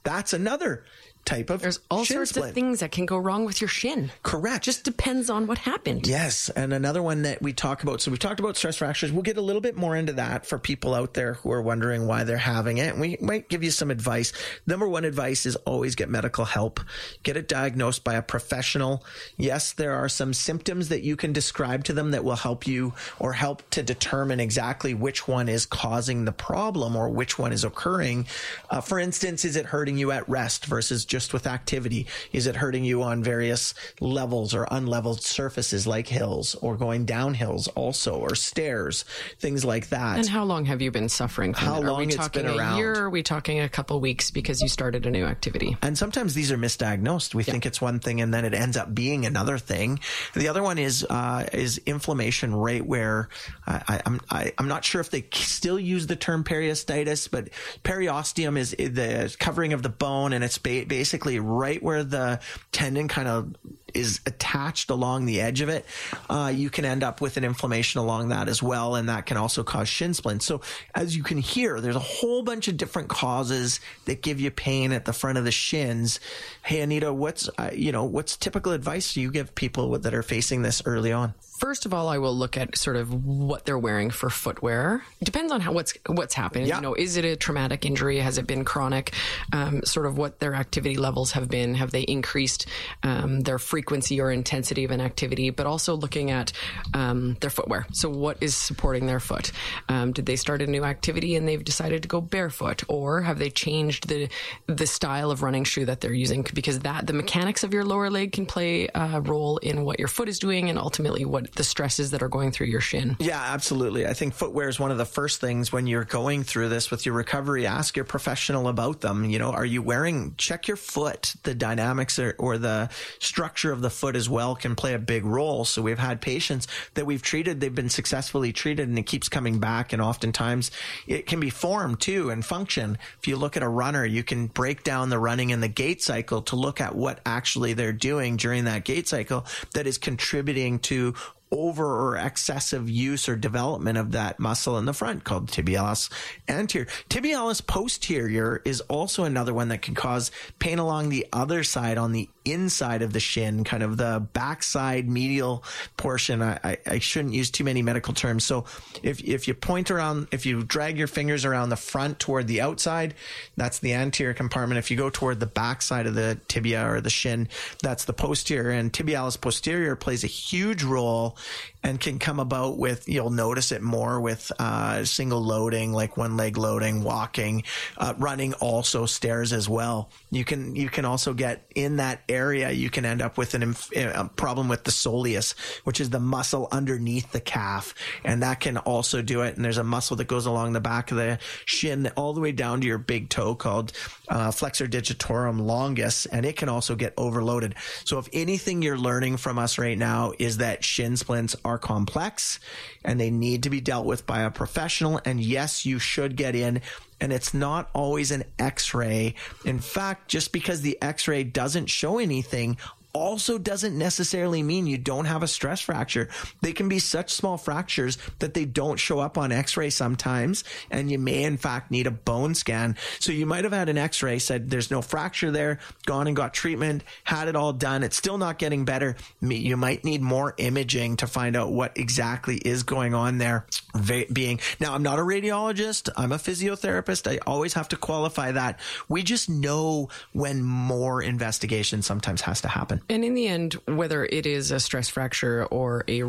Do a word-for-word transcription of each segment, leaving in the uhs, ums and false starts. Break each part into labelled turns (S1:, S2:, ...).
S1: That's another type of
S2: There's all
S1: shin
S2: sorts
S1: splint.
S2: of things that can go wrong with your shin.
S1: Correct.
S2: Just depends on what happened.
S1: Yes. And another one that we talk about. So we've talked about stress fractures. We'll get a little bit more into that for people out there who are wondering why they're having it. And we might give you some advice. Number one advice is always get medical help. Get it diagnosed by a professional. Yes, there are some symptoms that you can describe to them that will help you or help to determine exactly which one is causing the problem or which one is occurring. Uh, for instance, is it hurting you at rest versus just with activity? Is it hurting you on various levels or unleveled surfaces like hills or going down hills also or stairs, things like that?
S2: And how long have you been suffering from
S1: How
S2: it? Are
S1: long
S2: we
S1: it's
S2: talking
S1: been around?
S2: a year? Are we talking a couple of weeks because you started a new activity?
S1: And sometimes these are misdiagnosed. We
S2: Yeah.
S1: think it's one thing and then it ends up being another thing. The other one is uh, is inflammation right where I, I, I'm I, I'm not sure if they still use the term periostitis, but periosteum is the covering of the bone, and it's ba- basically right where the tendon kind of is attached along the edge of it. Uh, you can end up with an inflammation along that as well, and that can also cause shin splints. So as you can hear, there's a whole bunch of different causes that give you pain at the front of the shins. Hey, Anita, what's uh, you know what's typical advice do you give people that are facing this early on?
S2: First of all, I will look at sort of what they're wearing for footwear. It depends on how what's what's happened.
S1: Yeah.
S2: You know, is it a traumatic injury? Has it been chronic? Um, sort of what their activity levels have been. Have they increased um, their frequency or intensity of an activity? But also looking at um, their footwear. So what is supporting their foot? Um, did they start a new activity and they've decided to go barefoot, or have they changed the the style of running shoe that they're using? Because that the mechanics of your lower leg can play a role in what your foot is doing and ultimately what the stresses that are going through your shin.
S1: Yeah, absolutely. I think footwear is one of the first things when you're going through this with your recovery. Ask your professional about them. You know, are you wearing, check your foot. The dynamics or, or the structure of the foot as well can play a big role. So we've had patients that we've treated, they've been successfully treated, and it keeps coming back. And oftentimes it can be form too and function. If you look at a runner, you can break down the running and the gait cycle to look at what actually they're doing during that gait cycle that is contributing to over or excessive use or development of that muscle in the front called tibialis anterior. Tibialis posterior is also another one that can cause pain along the other side on the inside of the shin, kind of the backside medial portion. I, I, I shouldn't use too many medical terms. So if if you point around, if you drag your fingers around the front toward the outside, that's the anterior compartment. If you go toward the backside of the tibia or the shin, that's the posterior. And tibialis posterior plays a huge role and can come about with, you'll notice it more with uh, single loading, like one leg loading, walking, uh, running, also stairs as well. You can you can also get in that area, you can end up with an, a problem with the soleus, which is the muscle underneath the calf, and that can also do it. And there's a muscle that goes along the back of the shin all the way down to your big toe called uh, flexor digitorum longus, and it can also get overloaded. So if anything you're learning from us right now is that shin splints are complex and they need to be dealt with by a professional. And yes, you should get in. And it's not always an x-ray. In fact, just because the x-ray doesn't show anything also doesn't necessarily mean you don't have a stress fracture. They can be such small fractures that they don't show up on x-ray sometimes, and you may in fact need a bone scan. So you might have had an x-ray, said there's no fracture there, gone and got treatment, had it all done. It's still not getting better. You might need more imaging to find out what exactly is going on there. Being now, I'm not a radiologist. I'm a physiotherapist. I always have to qualify that. We just know when more investigation sometimes has to happen.
S2: And in the end, whether it is a stress fracture or a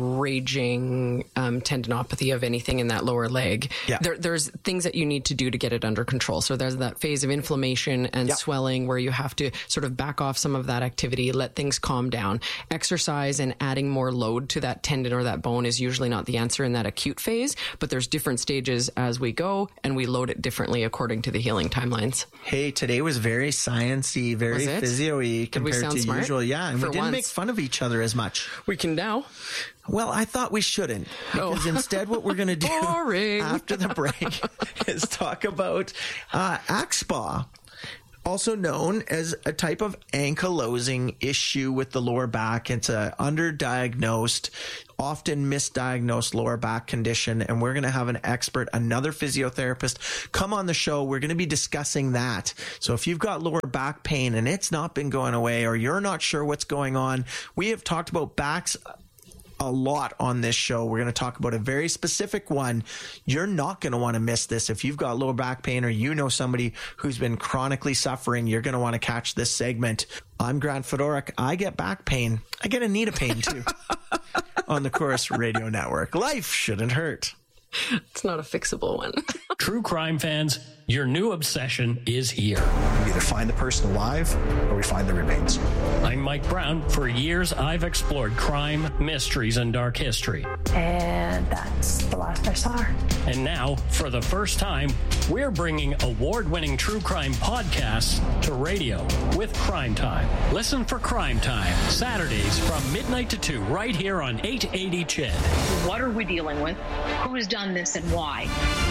S2: raging um, tendinopathy of anything in that lower leg,
S1: yeah.
S2: there, there's things that you need to do to get it under control. So there's that phase of inflammation and
S1: yeah.
S2: swelling where you have to sort of back off some of that activity, let things calm down. Exercise and adding more load to that tendon or that bone is usually not the answer in that acute phase, but there's different stages as we go, and we load it differently according to the healing timelines.
S1: Hey, today was very sciencey, very physio-y compared to
S2: smart?
S1: usual. Yeah, and
S2: For
S1: we didn't
S2: once.
S1: make fun of each other as much.
S2: We can now.
S1: Well, I thought we shouldn't, because oh. instead what we're going to do
S2: Boring.
S1: after the break is talk about uh, Axspa. also known as a type of ankylosing issue with the lower back. It's a underdiagnosed, often misdiagnosed lower back condition, and we're going to have an expert, another physiotherapist, come on the show. We're going to be discussing that. So if you've got lower back pain and it's not been going away, or you're not sure what's going on, we have talked about backs a lot on this show. We're going to talk about a very specific one. You're not going to want to miss this. If you've got lower back pain, or you know somebody who's been chronically suffering, you're going to want to catch this segment. I'm Grant Fedorik. I get back pain. I get Anita pain too. On the Corus Radio Network. Life shouldn't hurt.
S2: It's not a fixable one.
S3: True crime fans, your new obsession is here.
S4: We either find the person alive or we find the remains.
S3: I'm Mike Brown. For years, I've explored crime, mysteries, and dark history.
S5: And that's the last I saw her.
S3: And now, for the first time, we're bringing award-winning true crime podcasts to radio with Crime Time. Listen for Crime Time, Saturdays from midnight to two, right here on eight eighty C H E D.
S6: What are we dealing with? Who has done this and why?